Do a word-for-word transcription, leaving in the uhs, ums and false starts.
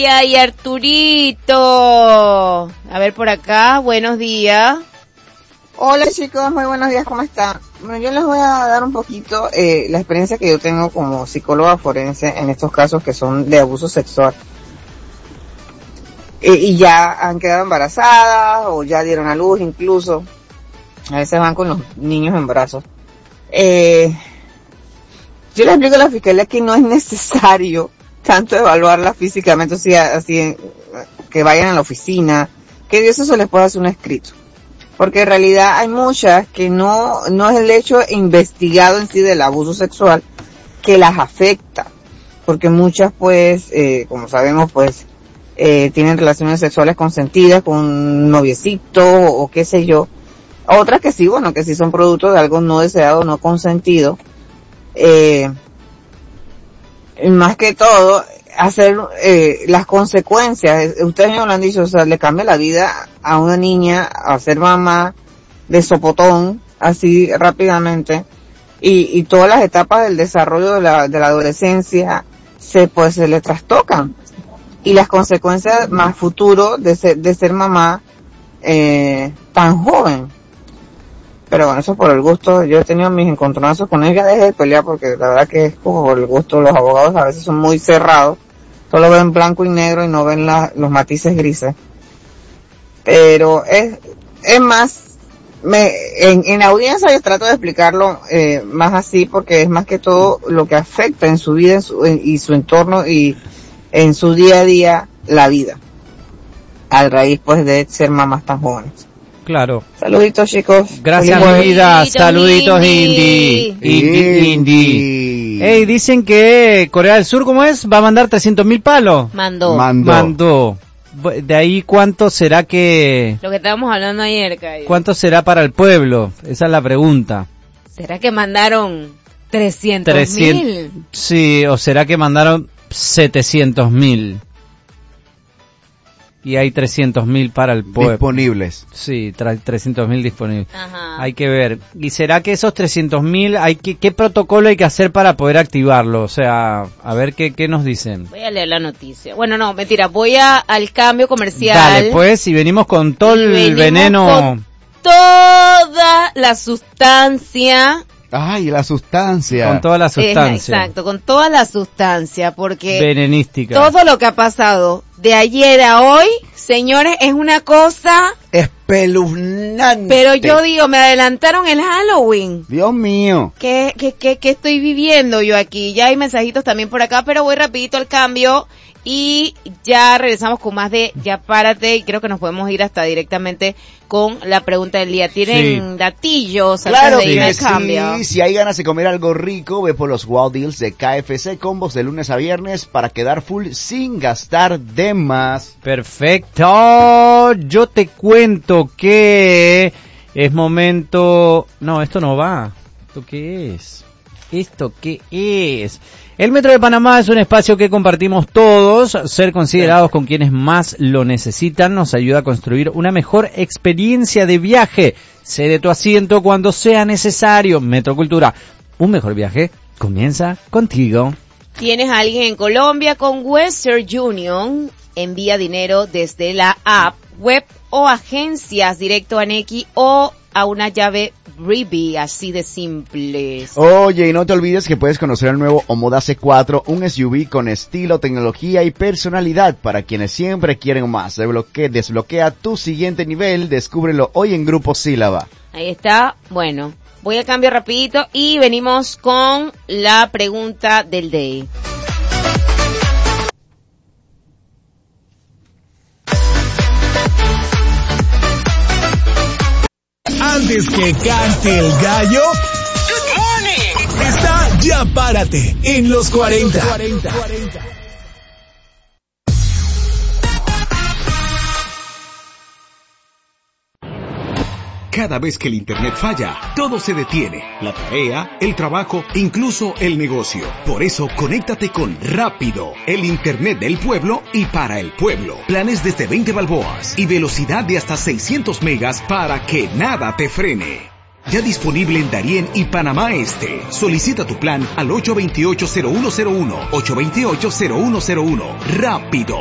Natalia y Arturito. A ver por acá, buenos días. Hola chicos, muy buenos días, ¿cómo están? Bueno, yo les voy a dar un poquito eh, la experiencia que yo tengo como psicóloga forense en estos casos que son de abuso sexual. Eh, y ya han quedado embarazadas o ya dieron a luz incluso. A veces van con los niños en brazos. Eh, yo les explico a la fiscalía que no es necesario tanto evaluarla físicamente, o sea, así que vayan a la oficina, que de eso se les puede hacer un escrito. Porque en realidad hay muchas que no, no es el hecho investigado en sí del abuso sexual que las afecta. Porque muchas pues, eh, como sabemos pues, eh, tienen relaciones sexuales consentidas con un noviecito o, o qué sé yo. Otras que sí, bueno, que sí son producto de algo no deseado, no consentido. Eh, más que todo, hacer eh, las consecuencias, ustedes me lo han dicho, o sea, le cambia la vida a una niña a ser mamá de sopotón, así rápidamente, y, y todas las etapas del desarrollo de la, de la adolescencia se pues se le trastocan, y las consecuencias más futuro de ser, de ser mamá eh, tan joven. Pero bueno, eso por el gusto. Yo he tenido mis encontronazos con ella, dejé de pelear porque la verdad que es como por el gusto. Los abogados a veces son muy cerrados, solo ven blanco y negro y no ven la, los matices grises. Pero es, es más, me, en, en audiencia yo trato de explicarlo eh, más así porque es más que todo lo que afecta en su vida en su, en, y su entorno y en su día a día la vida, al raíz pues de ser mamás tan jóvenes. Claro. Saluditos chicos. Gracias mi vida. Saluditos Indy. Indy, Indy. Ey, dicen que Corea del Sur, ¿cómo es? Va a mandar trescientos mil palos. Mandó. Mandó. Mandó. De ahí, ¿cuánto será que...? Lo que estábamos hablando ayer, Caio. ¿Cuánto será para el pueblo? Esa es la pregunta. ¿Será que mandaron trescientos mil? Sí, o será que mandaron setecientos mil. Y hay trescientos mil para el pueblo. Disponibles. Sí, trescientos mil disponibles. Ajá. Hay que ver. ¿Y será que esos trescientos mil, hay que, qué protocolo hay que hacer para poder activarlo? O sea, a ver qué, qué nos dicen. Voy a leer la noticia. Bueno, no, mentira, voy a, al cambio comercial. Dale, pues, y venimos con todo el veneno. Con toda la sustancia. Ay, la sustancia. Con toda la sustancia. Eh, exacto, con toda la sustancia, porque venenística. Todo lo que ha pasado de ayer a hoy, señores, es una cosa espeluznante. Pero yo digo, me adelantaron el Halloween. Dios mío. ¿Qué, qué, qué, qué estoy viviendo yo aquí? Ya hay mensajitos también por acá, pero voy rapidito al cambio. Y ya regresamos con más de Ya Párate, y creo que nos podemos ir hasta directamente con la pregunta del día. ¿Tienen sí. datillos antes claro de ir al sí. cambio? Sí, si hay ganas de comer algo rico, ve por los Wow Deals de K F C, combos de lunes a viernes para quedar full sin gastar de más. Perfecto. Yo te cuento que es momento... No, esto no va. ¿Esto qué es? ¿Esto qué es? El Metro de Panamá es un espacio que compartimos todos. Ser considerados con quienes más lo necesitan nos ayuda a construir una mejor experiencia de viaje. Cede tu asiento cuando sea necesario. Metro Cultura, un mejor viaje comienza contigo. ¿Tienes a alguien en Colombia? Con Western Union envía dinero desde la app, web o agencias directo a Nequi o a una llave Ribi, así de simples. Oye, y no te olvides que puedes conocer el nuevo Omoda C cuatro, un S U V con estilo, tecnología y personalidad para quienes siempre quieren más. Desbloquea, desbloquea tu siguiente nivel, descúbrelo hoy en Grupo Sílaba. Ahí está, bueno, voy al cambio rapidito y venimos con la pregunta del day. Antes que cante el gallo, Good morning. Está Ya Párate en los cuarenta. Cada vez que el internet falla, todo se detiene. La tarea, el trabajo, incluso el negocio. Por eso, conéctate con Rápido, el internet del pueblo y para el pueblo. Planes desde veinte balboas y velocidad de hasta seiscientos megas para que nada te frene. Ya disponible en Darién y Panamá Este. Solicita tu plan al ocho dos ocho, cero uno cero uno, ocho dos ocho, cero uno cero uno. Rápido.